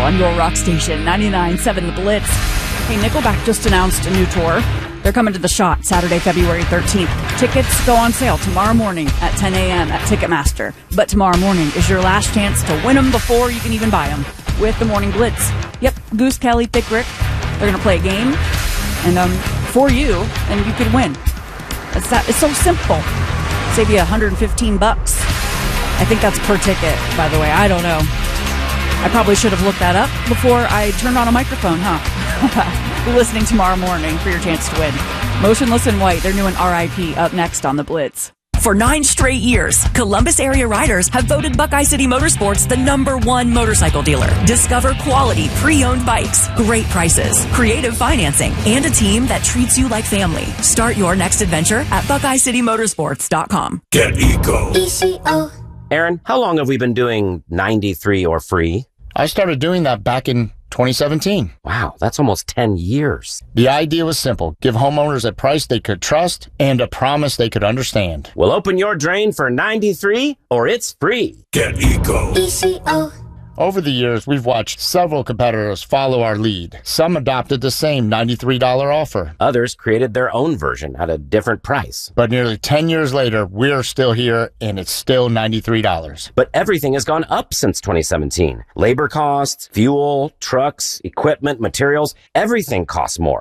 on your rock station, 99.7 The Blitz. Hey, Nickelback just announced a new tour. They're coming to The Shot Saturday, February 13th. Tickets go on sale tomorrow morning at 10 a.m. at Ticketmaster. But tomorrow morning is your last chance to win them before you can even buy them with the Morning Blitz. Yep, Goose, Kelly, Thick Rick. They're going to play a game and for you, and you could win. It's so simple. Save you $115. I think that's per ticket, by the way. I don't know. I probably should have looked that up before I turned on a microphone, huh? You're listening tomorrow morning for your chance to win. Motionless in White, they're doing RIP up next on The Blitz. For 9 straight years, Columbus area riders have voted Buckeye City Motorsports the #1 motorcycle dealer. Discover quality pre-owned bikes, great prices, creative financing, and a team that treats you like family. Start your next adventure at BuckeyeCityMotorsports.com. Get Eco. ECO. Aaron, how long have we been doing 93 or free? I started doing that back in 2017. Wow, that's almost 10 years. The idea was simple. Give homeowners a price they could trust and a promise they could understand. Well, open your drain for 93 or it's free. Get Eco. ECO. Over the years, we've watched several competitors follow our lead. Some adopted the same $93 offer. Others created their own version at a different price. But nearly 10 years later, we're still here, and it's still $93. But everything has gone up since 2017. Labor costs, fuel, trucks, equipment, materials, everything costs more.